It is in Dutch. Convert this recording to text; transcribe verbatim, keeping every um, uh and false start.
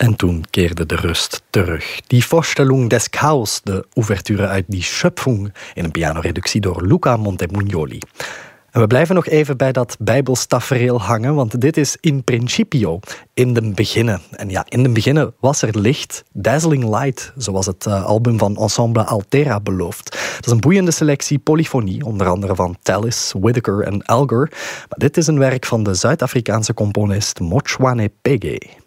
En toen keerde de rust terug. Die Vorstellung des Chaos, de ouverture uit Die Schöpfung, in een pianoreductie door Luca Montemugnoli. En we blijven nog even bij dat Bijbels tafereel hangen, want dit is In Principio, in den beginnen. En ja, in den beginnen was er licht, dazzling light, zoals het uh, album van Ensemble Altera belooft. Dat is een boeiende selectie polyfonie, onder andere van Tallis, Whittaker en Alger. Maar dit is een werk van de Zuid-Afrikaanse componist Motshwane Pege.